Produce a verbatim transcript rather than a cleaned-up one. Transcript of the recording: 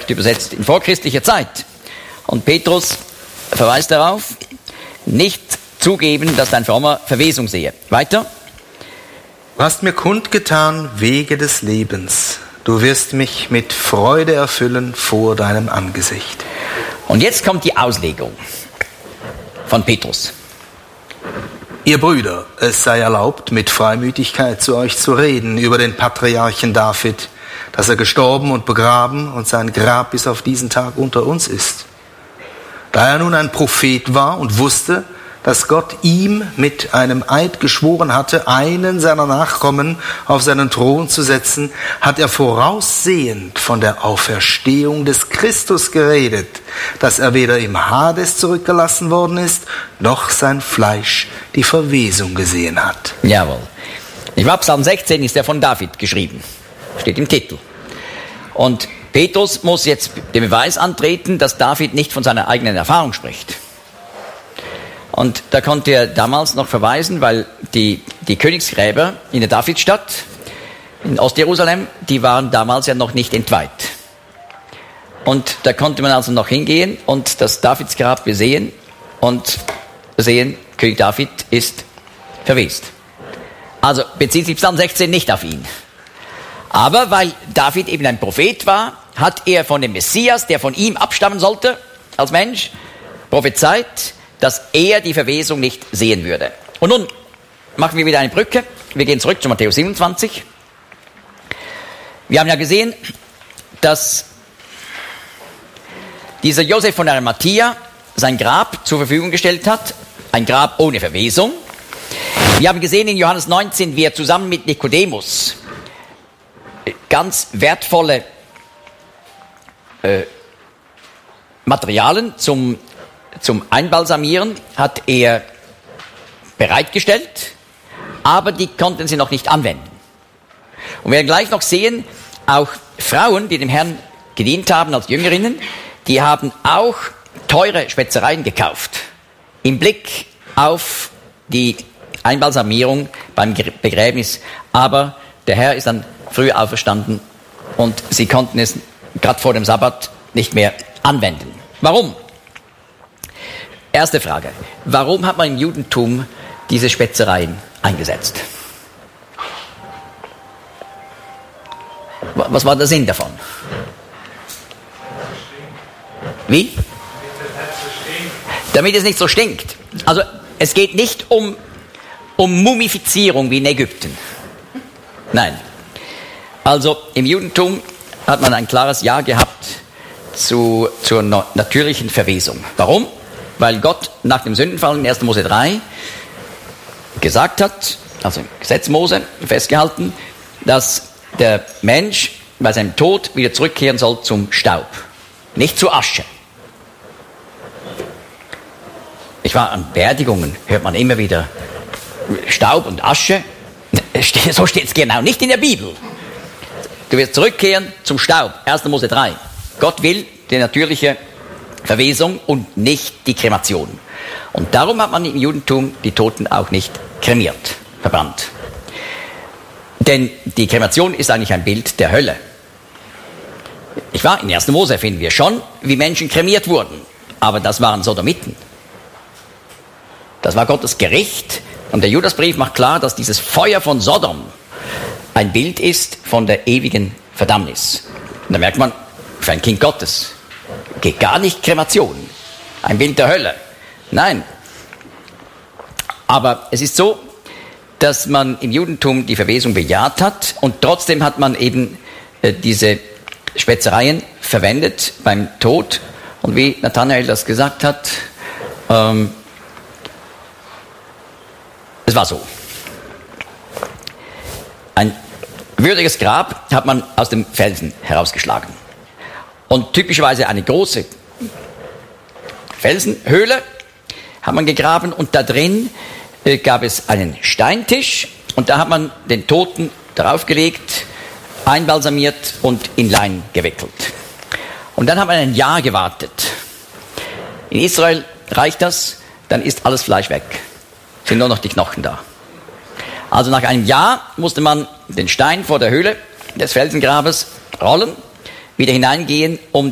korrekt übersetzt, in vorchristlicher Zeit. Und Petrus verweist darauf, nicht zugeben, dass dein Frommer Verwesung sehe. Weiter. Du hast mir kundgetan Wege des Lebens. Du wirst mich mit Freude erfüllen vor deinem Angesicht. Und jetzt kommt die Auslegung von Petrus. Ihr Brüder, es sei erlaubt, mit Freimütigkeit zu euch zu reden über den Patriarchen David, dass er gestorben und begraben und sein Grab bis auf diesen Tag unter uns ist. Da er nun ein Prophet war und wusste, dass Gott ihm mit einem Eid geschworen hatte, einen seiner Nachkommen auf seinen Thron zu setzen, hat er voraussehend von der Auferstehung des Christus geredet, dass er weder im Hades zurückgelassen worden ist, noch sein Fleisch die Verwesung gesehen hat. Jawohl. Ich glaube, Psalm sechzehn ist der von David geschrieben. Steht im Titel. Und Petrus muss jetzt den Beweis antreten, dass David nicht von seiner eigenen Erfahrung spricht. Und da konnte er damals noch verweisen, weil die, die Königsgräber in der Davidstadt, in Ostjerusalem, die waren damals ja noch nicht entweiht. Und da konnte man also noch hingehen und das Davidsgrab besehen und sehen, König David ist verwest. Also bezieht sich Psalm sechzehn nicht auf ihn. Aber weil David eben ein Prophet war, hat er von dem Messias, der von ihm abstammen sollte, als Mensch, prophezeit, dass er die Verwesung nicht sehen würde. Und nun machen wir wieder eine Brücke. Wir gehen zurück zu Matthäus siebenundzwanzig. Wir haben ja gesehen, dass dieser Josef von Arimathea sein Grab zur Verfügung gestellt hat. Ein Grab ohne Verwesung. Wir haben gesehen in Johannes neunzehn, wie er zusammen mit Nikodemus ganz wertvolle äh, Materialien zum Zum Einbalsamieren hat er bereitgestellt, aber die konnten sie noch nicht anwenden. Und wir werden gleich noch sehen, auch Frauen, die dem Herrn gedient haben als Jüngerinnen, die haben auch teure Spezereien gekauft, im Blick auf die Einbalsamierung beim Begräbnis. Aber der Herr ist dann früh auferstanden und sie konnten es gerade vor dem Sabbat nicht mehr anwenden. Warum? Erste Frage. Warum hat man im Judentum diese Spezereien eingesetzt? Was war der Sinn davon? Wie? Damit es nicht so stinkt. Also es geht nicht um, um Mumifizierung wie in Ägypten. Nein. Also im Judentum hat man ein klares Ja gehabt zu, zur no- natürlichen Verwesung. Warum? Weil Gott nach dem Sündenfall in erster Mose drei gesagt hat, also im Gesetz Mose festgehalten, dass der Mensch bei seinem Tod wieder zurückkehren soll zum Staub, nicht zur Asche. Ich war an Beerdigungen, hört man immer wieder Staub und Asche. So steht es genau nicht in der Bibel. Du wirst zurückkehren zum Staub, erster Mose drei. Gott will die natürliche Verwesung und nicht die Kremation. Und darum hat man im Judentum die Toten auch nicht kremiert, verbrannt. Denn die Kremation ist eigentlich ein Bild der Hölle. Ich war in erster Mose finden wir schon, wie Menschen kremiert wurden. Aber das waren Sodomiten. Das war Gottes Gericht. Und der Judasbrief macht klar, dass dieses Feuer von Sodom ein Bild ist von der ewigen Verdammnis. Und da merkt man, für ein Kind Gottes geht gar nicht Kremation. Ein Bild der Hölle. Nein. Aber es ist so, dass man im Judentum die Verwesung bejaht hat und trotzdem hat man eben äh, diese Spezereien verwendet beim Tod. Und wie Nathanael das gesagt hat, ähm, es war so. Ein würdiges Grab hat man aus dem Felsen herausgeschlagen. Und typischerweise eine große Felsenhöhle hat man gegraben und da drin äh, gab es einen Steintisch und da hat man den Toten draufgelegt, einbalsamiert und in Lein gewickelt. Und dann hat man ein Jahr gewartet. In Israel reicht das, dann ist alles Fleisch weg. Sind nur noch die Knochen da. Also nach einem Jahr musste man den Stein vor der Höhle des Felsengrabes rollen, wieder hineingehen, um